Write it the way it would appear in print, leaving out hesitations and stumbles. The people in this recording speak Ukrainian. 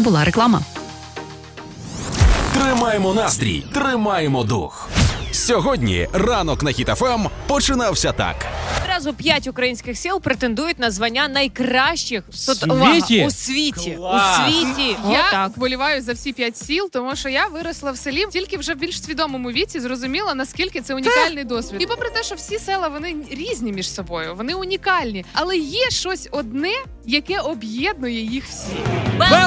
була реклама. Тримаємо настрій, тримаємо дух. Сьогодні ранок на Хіт ФМ починався так. Одразу 5 українських сіл претендують на звання найкращих у світі? у світі. Клас! У світі. Я Отак. вболіваю за всі 5 сіл, тому що я виросла в селі, тільки вже в більш свідомому віці зрозуміла, наскільки це унікальний досвід. І попри те, що всі села, вони різні між собою, вони унікальні, але є щось одне, яке об'єднує їх всі. Бамбук!